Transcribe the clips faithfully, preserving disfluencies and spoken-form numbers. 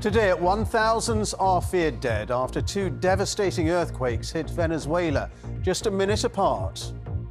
Today, one thousands are feared dead after two devastating earthquakes hit Venezuela, just a minute apart.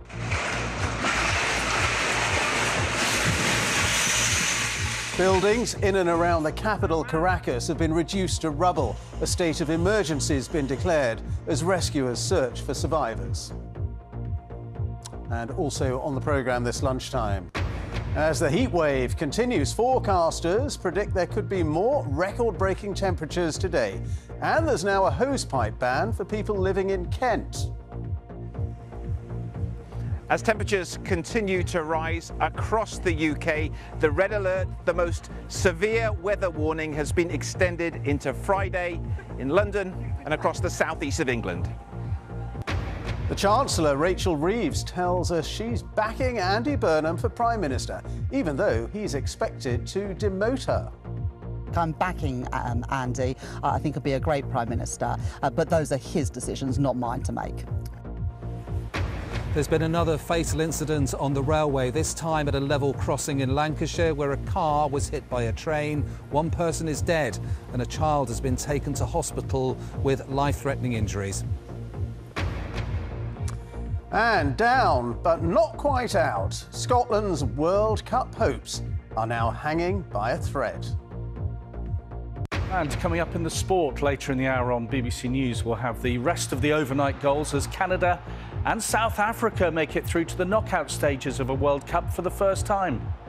Buildings in and around the capital, Caracas, have been reduced to rubble. A state of emergency has been declared as rescuers search for survivors. And also on the programme this lunchtime, as the heat wave continues, forecasters predict there could be more record-breaking temperatures today. And there's now a hosepipe ban for people living in Kent. As temperatures continue to rise across the U K, the red alert, the most severe weather warning, has been extended into Friday in London and across the southeast of England. The Chancellor, Rachel Reeves, tells us she's backing Andy Burnham for Prime Minister, even though he's expected to demote her. I'm backing um, Andy. Uh, I think he'll be a great Prime Minister, uh, but those are his decisions, not mine to make. There's been another fatal incident on the railway, this time at a level crossing in Lancashire where a car was hit by a train. One person is dead and a child has been taken to hospital with life-threatening injuries. And down, but not quite out. Scotland's World Cup hopes are now hanging by a thread. And coming up in the sport later in the hour on B B C News, we'll have the rest of the overnight goals as Canada and South Africa make it through to the knockout stages of a World Cup for the first time.